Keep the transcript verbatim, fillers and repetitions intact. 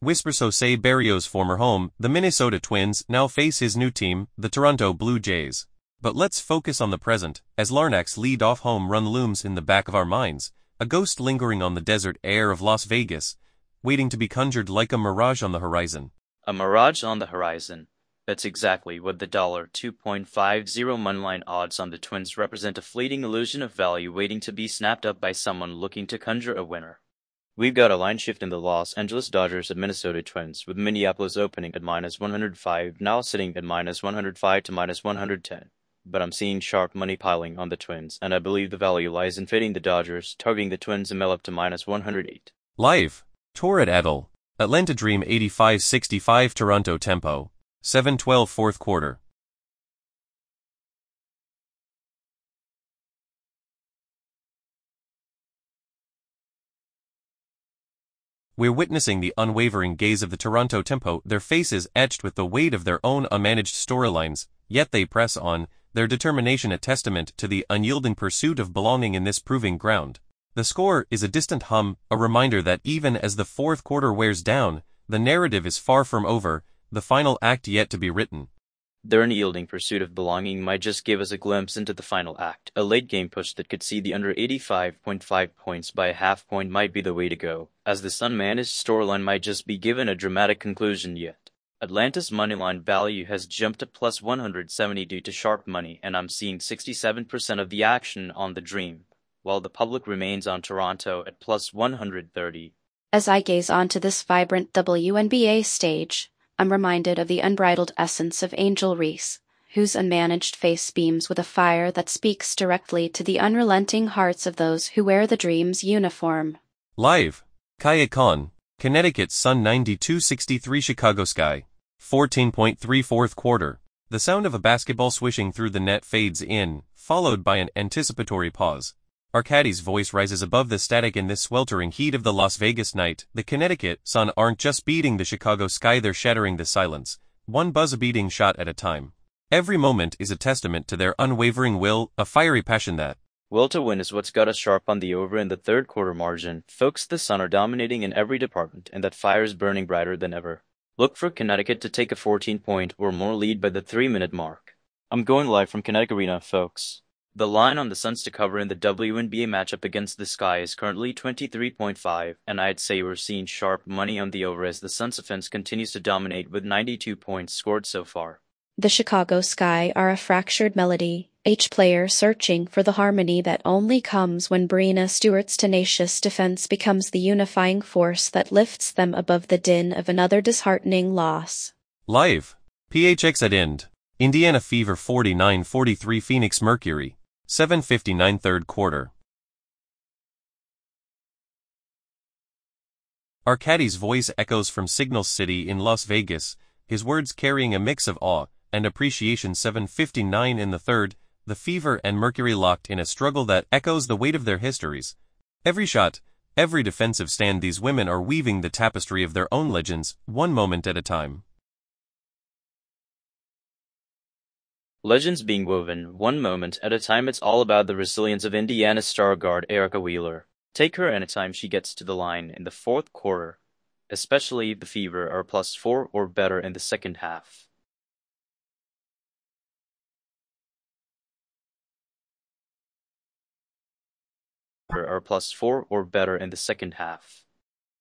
Whispers Jose Barrios' former home, the Minnesota Twins, now face his new team, the Toronto Blue Jays. But let's focus on the present, as Larnach's lead-off home run looms in the back of our minds, a ghost lingering on the desert air of Las Vegas, waiting to be conjured like a mirage on the horizon. A mirage on the horizon. That's exactly what the two point five zero moneyline odds on the Twins represent, a fleeting illusion of value waiting to be snapped up by someone looking to conjure a winner. We've got a line shift in the Los Angeles Dodgers at Minnesota Twins, with Minneapolis opening at minus one hundred five, now sitting at minus one hundred five to minus one hundred ten. But I'm seeing sharp money piling on the Twins, and I believe the value lies in fading the Dodgers, targeting the Twins and mill up to minus one hundred eight. Live. Torrid Edel. Atlanta Dream eighty-five sixty-five Toronto Tempo. seven twelve fourth quarter. We're witnessing the unwavering gaze of the Toronto Tempo, their faces etched with the weight of their own unmanaged storylines, yet they press on, their determination a testament to the unyielding pursuit of belonging in this proving ground. The score is a distant hum, a reminder that even as the fourth quarter wears down, the narrative is far from over, the final act yet to be written. Their unyielding pursuit of belonging might just give us a glimpse into the final act. A late-game push that could see the under eighty-five point five points by a half point might be the way to go, as this unmanaged storyline might just be given a dramatic conclusion yet. Atlanta's moneyline value has jumped to plus one hundred seventy due to sharp money, and I'm seeing sixty-seven percent of the action on the Dream, while the public remains on Toronto at plus one hundred thirty. As I gaze onto this vibrant W N B A stage, I'm reminded of the unbridled essence of Angel Reese, whose unmanaged face beams with a fire that speaks directly to the unrelenting hearts of those who wear the Dream's uniform. Live. Kaya Khan, Connecticut Sun ninety-two sixty-three Chicago Sky. fourteen point three fourth quarter. The sound of a basketball swishing through the net fades in, followed by an anticipatory pause. Arcadi's voice rises above the static in this sweltering heat of the Las Vegas night. The Connecticut Sun aren't just beating the Chicago Sky, they're shattering the silence, one buzz-beating shot at a time. Every moment is a testament to their unwavering will, a fiery passion that will to win is what's got us sharp on the over in the third quarter margin. Folks, the Sun are dominating in every department, and that fire is burning brighter than ever. Look for Connecticut to take a fourteen-point or more lead by the three-minute mark. I'm going live from Connecticut Arena, folks. The line on the Suns to cover in the W N B A matchup against the Sky is currently twenty-three point five, and I'd say we're seeing sharp money on the over as the Suns offense continues to dominate with ninety-two points scored so far. The Chicago Sky are a fractured melody, each player searching for the harmony that only comes when Breanna Stewart's tenacious defense becomes the unifying force that lifts them above the din of another disheartening loss. Live. P H X at end. Indiana Fever forty-nine forty-three Phoenix Mercury. seven fifty-nine third quarter. Arcadi's voice echoes from Signal City in Las Vegas, his words carrying a mix of awe and appreciation. Seven fifty-nine in the third, the Fever and Mercury locked in a struggle that echoes the weight of their histories. Every shot, every defensive stand, these women are weaving the tapestry of their own legends, one moment at a time. Legends being woven, one moment at a time. It's all about the resilience of Indiana's star guard Erica Wheeler. Take her anytime she gets to the line in the fourth quarter, especially the Fever are plus four or better in the second half. Are plus four or better in the second half.